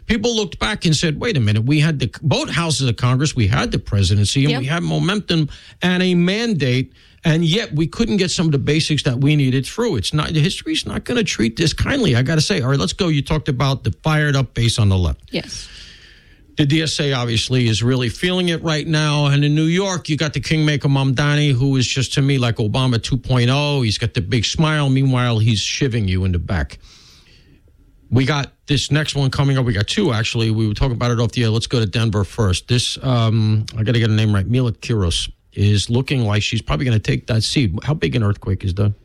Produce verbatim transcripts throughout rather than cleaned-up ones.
people looked back and said, wait a minute, we had the both houses of Congress, we had the presidency, and yep. we had momentum and a mandate, and yet we couldn't get some of the basics that we needed through. It's not, history's not going to treat this kindly, I got to say. All right, let's go. You talked about the fired up base on the left. Yes. The D S A obviously is really feeling it right now. And in New York, you got the kingmaker Mamdani, who is just to me like Obama two point oh. He's got the big smile. Meanwhile, he's shivving you in the back. We got this next one coming up. We got two, actually. We were talking about it off the air. Let's go to Denver first. This, um, I got to get a name right. Mila Kunis is looking like she's probably going to take that seat. How big an earthquake is that?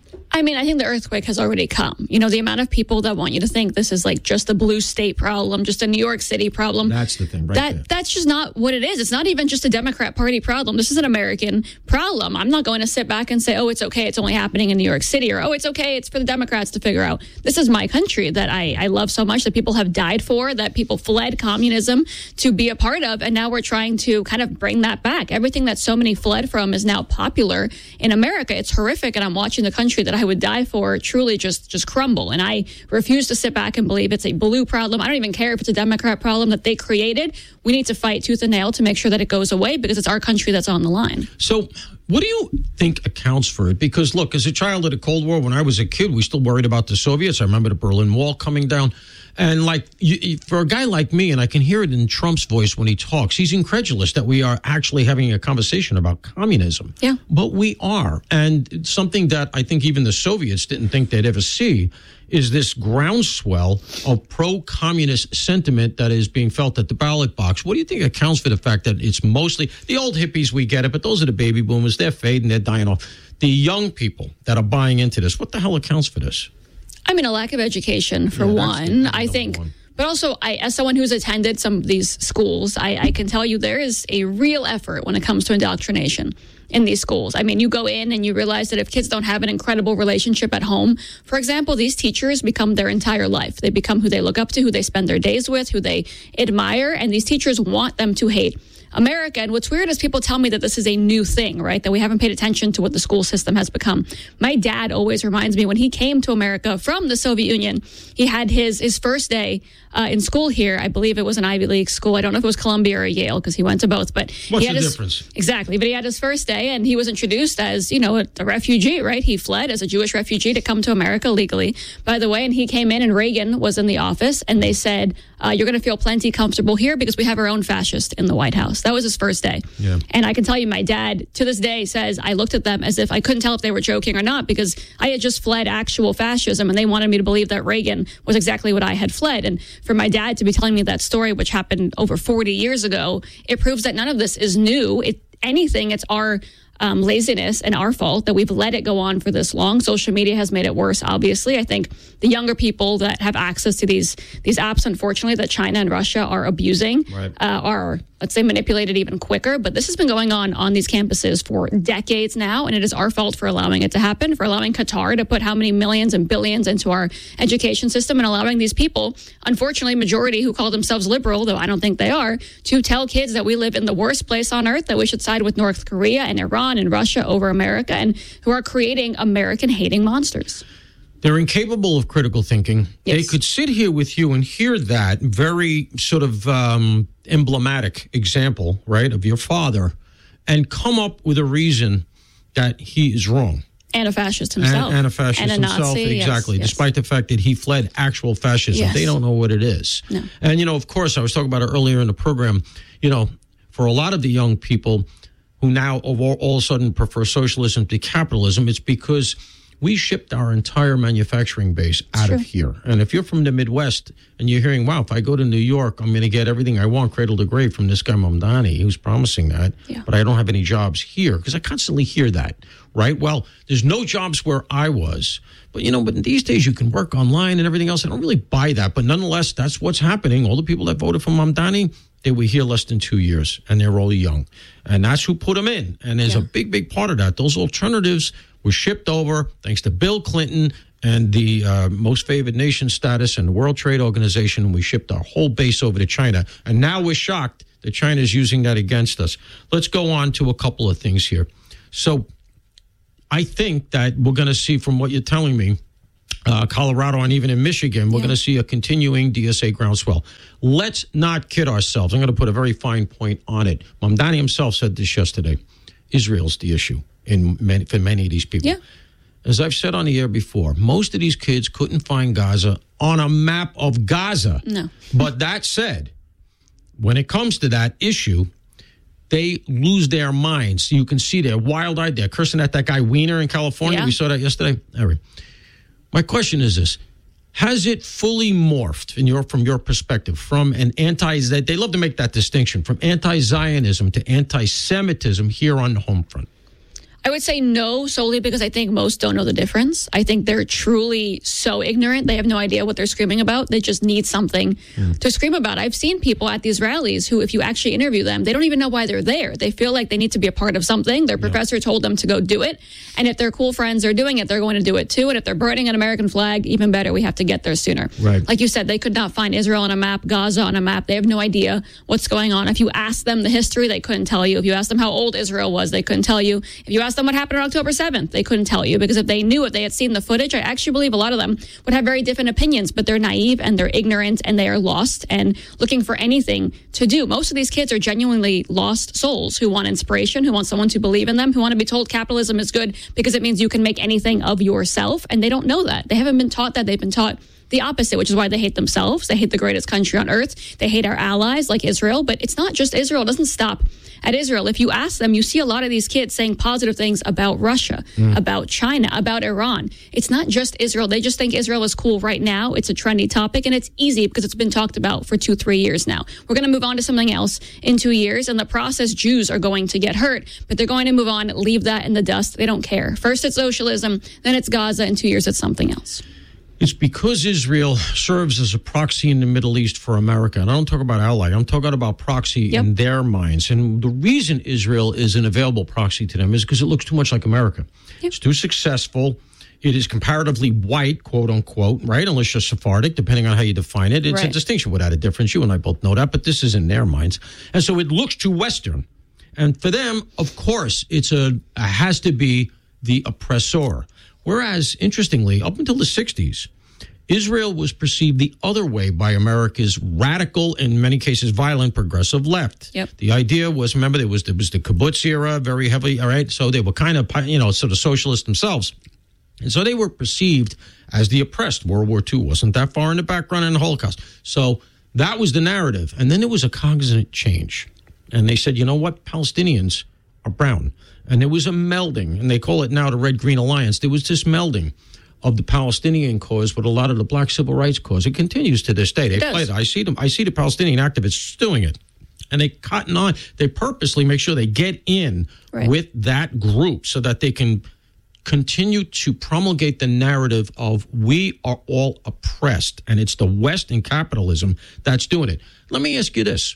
I mean, I think the earthquake has already come. You know, the amount of people that want you to think this is like just a blue state problem, just a New York City problem. That's the thing, right that, there. That's just not what it is. It's not even just a Democrat Party problem. This is an American problem. I'm not going to sit back and say, oh, it's okay, it's only happening in New York City, or, oh, it's okay, it's for the Democrats to figure out. This is my country that I, I love so much, that people have died for, that people fled communism to be a part of, and now we're trying to kind of bring that back. Everything that so many fled from is now popular in America. It's horrific, and I'm watching the country that I would die for truly just just crumble. And I refuse to sit back and believe it's a blue problem. I don't even care if it's a Democrat problem that they created. We need to fight tooth and nail to make sure that it goes away, because it's our country that's on the line. So what do you think accounts for it? Because, look, as a child of the Cold War, when I was a kid, we still worried about the Soviets. I remember the Berlin Wall coming down. And like you, for a guy like me, and I can hear it in Trump's voice when he talks, he's incredulous that we are actually having a conversation about communism. Yeah. But we are. And something that I think even the Soviets didn't think they'd ever see is this groundswell of pro-communist sentiment that is being felt at the ballot box. What do you think accounts for the fact that it's mostly the old hippies? We get it, but those are the baby boomers. They're fading, they're dying off. The young people that are buying into this, what the hell accounts for this? I mean, a lack of education, for yeah, one. The, I think, one. But also, I, as someone who's attended some of these schools, I, I can tell you there is a real effort when it comes to indoctrination in these schools. I mean, you go in and you realize that if kids don't have an incredible relationship at home, for example, these teachers become their entire life. They become who they look up to, who they spend their days with, who they admire, and these teachers want them to hate America. And what's weird is people tell me that this is a new thing, right? That we haven't paid attention to what the school system has become. My dad always reminds me when he came to America from the Soviet Union, he had his, his first day uh, in school here. I believe it was an Ivy League school. I don't know if it was Columbia or Yale, because he went to both. But what's he had the his, difference? Exactly. But he had his first day, and he was introduced as, you know, a, a refugee, right? He fled as a Jewish refugee to come to America legally, by the way. And he came in, and Reagan was in the office, and they said, uh, you're going to feel plenty comfortable here because we have our own fascist in the White House. That was his first day. Yeah. And I can tell you, my dad, to this day, says I looked at them as if I couldn't tell if they were joking or not, because I had just fled actual fascism, and they wanted me to believe that Reagan was exactly what I had fled. And for my dad to be telling me that story, which happened over forty years ago, it proves that none of this is new. It, anything, it's our um, laziness and our fault that we've let it go on for this long. Social media has made it worse, obviously. I think the younger people that have access to these these apps, unfortunately, that China and Russia are abusing, right. uh, are, let's say, manipulated even quicker. But this has been going on on these campuses for decades now, and it is our fault for allowing it to happen, for allowing Qatar to put how many millions and billions into our education system, and allowing these people, unfortunately, majority who call themselves liberal, though I don't think they are, to tell kids that we live in the worst place on earth, that we should side with North Korea and Iran and Russia over America, and who are creating American-hating monsters. They're incapable of critical thinking. Yes. They could sit here with you and hear that very sort of um, emblematic example, right, of your father, and come up with a reason that he is wrong. And a fascist himself. And, and a fascist and a himself, Nazi, exactly. Yes, yes. Despite the fact that he fled actual fascism. Yes. They don't know what it is. No. And, you know, of course, I was talking about it earlier in the program, you know, for a lot of the young people who now all, all of a sudden prefer socialism to capitalism, it's because we shipped our entire manufacturing base out True. of here. And if you're from the Midwest and you're hearing, wow, if I go to New York, I'm going to get everything I want cradle to grave from this guy Mamdani, who's promising that, yeah. but I don't have any jobs here, because I constantly hear that, right? Well, there's no jobs where I was. But, you know, but these days you can work online and everything else. I don't really buy that. But nonetheless, that's what's happening. All the people that voted for Mamdani, they were here less than two years, and they're all young. And that's who put them in. And there's yeah. a big, big part of that. Those alternatives were shipped over thanks to Bill Clinton and the uh, most favored nation status and the World Trade Organization. And we shipped our whole base over to China. And now we're shocked that China is using that against us. Let's go on to a couple of things here. So I think that we're going to see, from what you're telling me, uh, Colorado, and even in Michigan, we're Yeah. going to see a continuing D S A groundswell. Let's not kid ourselves. I'm going to put a very fine point on it. Mamdani himself said this yesterday. Israel's the issue in many, for many of these people. Yeah. As I've said on the air before, most of these kids couldn't find Gaza on a map of Gaza. No. But that said, when it comes to that issue, they lose their minds. You can see they're wild-eyed. They're cursing at that guy Wiener in California. Yeah. We saw that yesterday. All right. My question is this. Has it fully morphed in your from your perspective from an anti they love to make that distinction from anti-Zionism to anti-Semitism here on the home front? I would say no, solely because I think most don't know the difference. I think they're truly so ignorant. They have no idea what they're screaming about. They just need something mm. to scream about. I've seen people at these rallies who, if you actually interview them, they don't even know why they're there. They feel like they need to be a part of something. Their yeah. professor told them to go do it. And if their cool friends are doing it, they're going to do it too. And if they're burning an American flag, even better, we have to get there sooner. Right. Like you said, they could not find Israel on a map, Gaza on a map. They have no idea what's going on. If you ask them the history, they couldn't tell you. If you asked them how old Israel was, they couldn't tell you. If you asked them what happened on October seventh, they couldn't tell you, because if they knew, if they had seen the footage, I actually believe a lot of them would have very different opinions, but they're naive and they're ignorant and they are lost and looking for anything to do. Most of these kids are genuinely lost souls who want inspiration, who want someone to believe in them, who want to be told capitalism is good because it means you can make anything of yourself. And they don't know that. They haven't been taught that. They've been taught the opposite, which is why they hate themselves. They hate the greatest country on earth. They hate our allies like Israel. But it's not just Israel. It doesn't stop at Israel. If you ask them, you see a lot of these kids saying positive things about Russia, mm. about China, about Iran. It's not just Israel. They just think Israel is cool right now. It's a trendy topic, and it's easy because it's been talked about for two, three years now. We're going to move on to something else in two years. In the process, Jews are going to get hurt, but they're going to move on, leave that in the dust. They don't care. First it's socialism, then it's Gaza. In two years, it's something else. It's because Israel serves as a proxy in the Middle East for America. And I don't talk about ally. I'm talking about proxy yep. in their minds. And the reason Israel is an available proxy to them is because it looks too much like America. Yep. It's too successful. It is comparatively white, quote unquote, right? Unless you're Sephardic, depending on how you define it. It's right. a distinction without a difference. You and I both know that, but this is in their minds. And so it looks too Western. And for them, of course, it's a it has to be the oppressor. Whereas, interestingly, up until the sixties, Israel was perceived the other way by America's radical, in many cases violent, progressive left. Yep. The idea was, remember, there was, there was the kibbutz era, very heavily, all right? So they were kind of, you know, sort of socialists themselves. And so they were perceived as the oppressed. World War Two wasn't that far in the background in the Holocaust. So that was the narrative. And then there was a cognizant change. And they said, you know what? Palestinians are brown. And there was a melding, and they call it now the Red-Green Alliance. There was this melding of the Palestinian cause with a lot of the black civil rights cause. It continues to this day. They play it. I see them. I see the Palestinian activists doing it. And they cotton on. They purposely make sure they get in right. with that group so that they can continue to promulgate the narrative of we are all oppressed, and it's the West and capitalism that's doing it. Let me ask you this.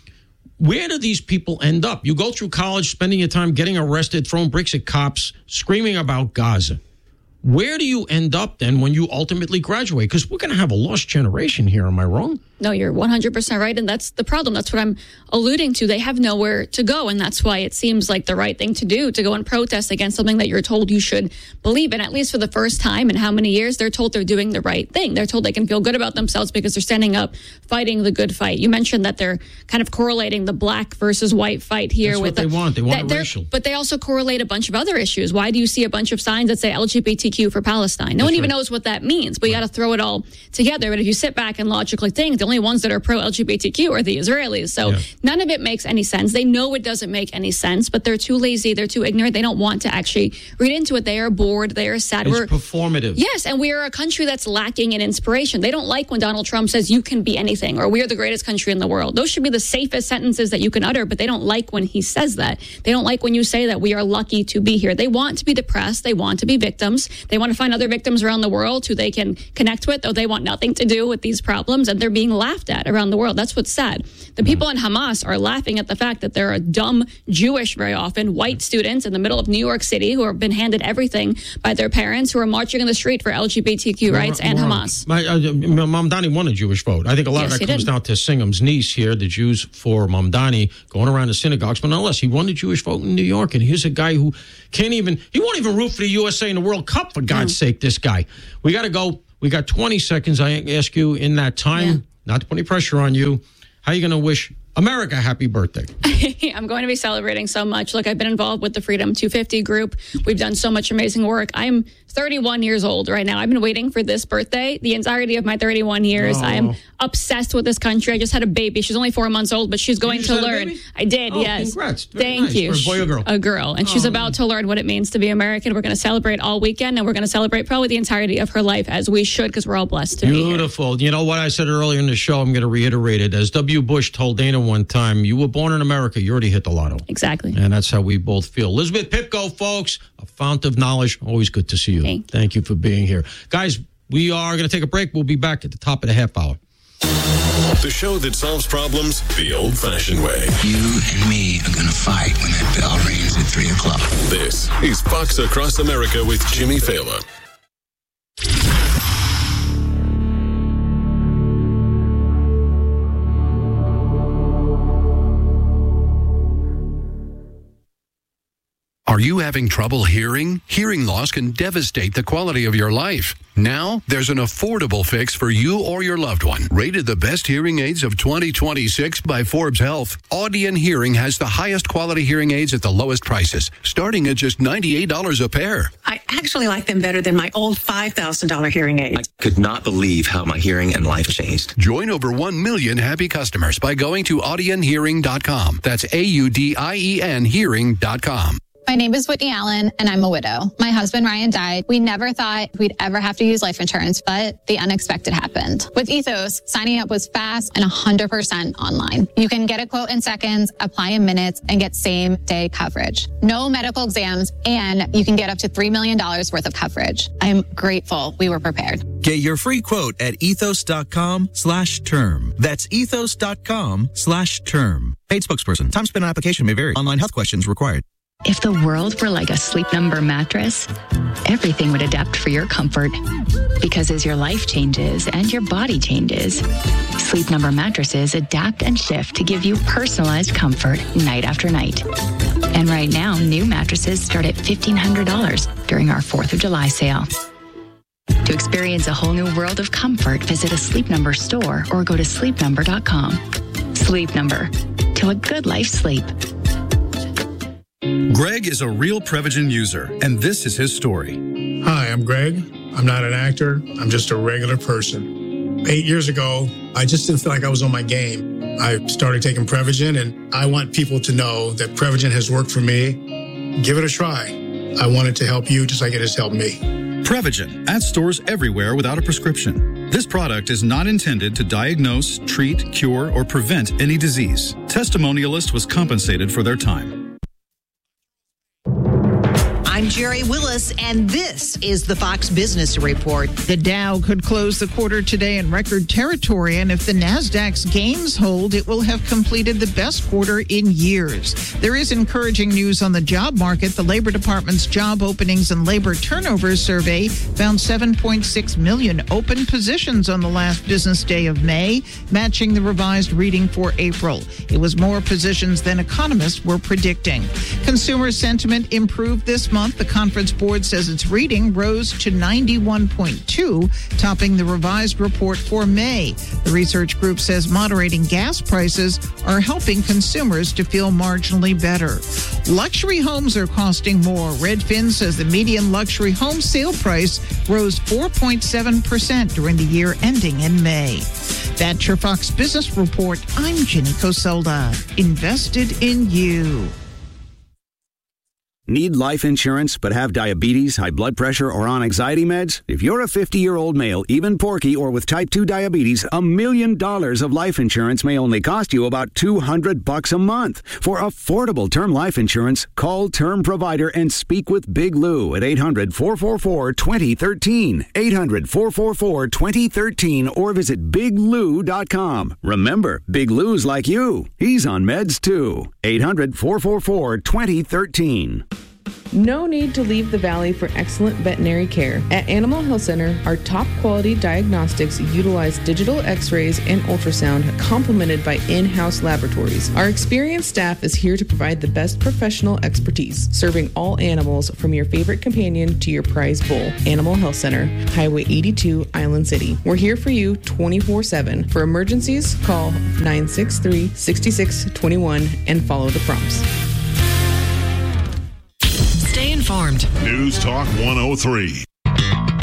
Where do these people end up? You go through college, spending your time getting arrested, throwing bricks at cops, screaming about Gaza. Where do you end up then when you ultimately graduate? Because we're going to have a lost generation here. Am I wrong? No, you're one hundred percent right. And that's the problem. That's what I'm alluding to. They have nowhere to go. And that's why it seems like the right thing to do, to go and protest against something that you're told you should believe in. At least for the first time in how many years, they're told they're doing the right thing. They're told they can feel good about themselves because they're standing up, fighting the good fight. You mentioned that they're kind of correlating the black versus white fight here. That's with what they the, want. They want it racial. But they also correlate a bunch of other issues. Why do you see a bunch of signs that say L G B T Q for Palestine? No That's one even right. knows what that means, but you got to throw it all together. But if you sit back and logically think, the only ones that are pro-L G B T Q are the Israelis. So yeah. none of it makes any sense. They know it doesn't make any sense, but they're too lazy. They're too ignorant. They don't want to actually read into it. They are bored. They are sad. It's We're, performative. Yes, and we are a country that's lacking in inspiration. They don't like when Donald Trump says you can be anything or we are the greatest country in the world. Those should be the safest sentences that you can utter, but they don't like when he says that. They don't like when you say that we are lucky to be here. They want to be depressed. They want to be victims. They want to find other victims around the world who they can connect with, though they want nothing to do with these problems, and they're being laughed at around the world. That's what's sad. The people in Hamas are laughing at the fact that there are dumb Jewish, very often, white students in the middle of New York City who have been handed everything by their parents who are marching in the street for L G B T Q rights and Hamas. My, uh, Mamdani won a Jewish vote. I think a lot Yes, of he that comes did. down to Singham's niece here, the Jews for Mamdani, going around the synagogues. But nonetheless, he won the Jewish vote in New York, and here's a guy who can't even, he won't even root for the U S A in the World Cup, for God's mm. sake, this guy. We got to go. We got twenty seconds. I ask you in that time, yeah. not to put any pressure on you, how are you going to wish America happy birthday? I'm going to be celebrating so much. Look, I've been involved with the Freedom two fifty group. We've done so much amazing work. I'm thirty-one years old right now. I've been waiting for this birthday the entirety of my thirty-one years. Oh. I am obsessed with this country. I just had a baby. She's only four months old, but she's going to learn. I did, oh, yes. Congrats. Very Thank nice. you. For a boy or girl? A girl. And oh. she's about to learn what it means to be American. We're going to celebrate all weekend, and we're going to celebrate probably the entirety of her life, as we should, because we're all blessed to Beautiful. be here. Beautiful. You know what I said earlier in the show? I'm going to reiterate it. As W. Bush told Dana one time, you were born in America, you already hit the lotto. Exactly. And that's how we both feel. Elizabeth Pipko, folks, a fount of knowledge. Always good to see you. Thank, Thank you for being here. Guys, we are going to take a break. We'll be back at the top of the half hour. The show that solves problems the old-fashioned way. You and me are going to fight when that bell rings at three o'clock. This is Fox Across America with Jimmy Fallon. Are you having trouble hearing? Hearing loss can devastate the quality of your life. Now, there's an affordable fix for you or your loved one. Rated the best hearing aids of twenty twenty-six by Forbes Health, Audion Hearing has the highest quality hearing aids at the lowest prices, starting at just ninety-eight dollars a pair. I actually like them better than my old five thousand dollars hearing aids. I could not believe how my hearing and life changed. Join over one million happy customers by going to audion hearing dot com. That's A U D I E N hearing dot com. My name is Whitney Allen, and I'm a widow. My husband, Ryan, died. We never thought we'd ever have to use life insurance, but the unexpected happened. With Ethos, signing up was fast and one hundred percent online. You can get a quote in seconds, apply in minutes, and get same-day coverage. No medical exams, and you can get up to three million dollars worth of coverage. I am grateful we were prepared. Get your free quote at ethos.com slash term. That's ethos.com slash term. Paid spokesperson. Time spent on application may vary. Online health questions required. If the world were like a Sleep Number mattress, everything would adapt for your comfort. Because as your life changes and your body changes, Sleep Number mattresses adapt and shift to give you personalized comfort night after night. And right now, new mattresses start at fifteen hundred dollars during our fourth of July sale. To experience a whole new world of comfort, visit a Sleep Number store or go to sleep number dot com. Sleep Number. To a good life sleep. Greg is a real Prevagen user, and this is his story. Hi, I'm Greg. I'm not an actor. I'm just a regular person. Eight years ago, I just didn't feel like I was on my game. I started taking Prevagen, and I want people to know that Prevagen has worked for me. Give it a try. I want it to help you just like it has helped me. Prevagen, at stores everywhere without a prescription. This product is not intended to diagnose, treat, cure, or prevent any disease. Testimonialist was compensated for their time. I'm Jerry Willis, and this is the Fox Business Report. The Dow could close the quarter today in record territory, and if the Nasdaq's gains hold, it will have completed the best quarter in years. There is encouraging news on the job market. The Labor Department's Job Openings and Labor Turnover Survey found seven point six million open positions on the last business day of May, matching the revised reading for April. It was more positions than economists were predicting. Consumer sentiment improved this month. The Conference Board says its reading rose to ninety-one point two, topping the revised report for May. The research group says moderating gas prices are helping consumers to feel marginally better. Luxury homes are costing more. Redfin says the median luxury home sale price rose four point seven percent during the year ending in May. That's your Fox Business Report. I'm Jenny Coselda. Invested in you. Need life insurance but have diabetes, high blood pressure, or on anxiety meds? If you're a fifty-year-old male, even porky, or with type two diabetes, a million dollars of life insurance may only cost you about two hundred bucks a month. For affordable term life insurance, call Term Provider and speak with Big Lou at eight hundred, four four four, two zero one three, eight hundred, four four four, two zero one three, or visit big lou dot com. Remember, Big Lou's like you. He's on meds too. eight hundred, four four four, two zero one three. No need to leave the valley for excellent veterinary care. At Animal Health Center, our top quality diagnostics utilize digital x-rays and ultrasound complemented by in-house laboratories. Our experienced staff is here to provide the best professional expertise, serving all animals from your favorite companion to your prized bull. Animal Health Center, Highway eighty-two, Island City. We're here for you twenty-four seven. For emergencies, call nine six three, six six two one and follow the prompts. Stay informed. News Talk one oh three.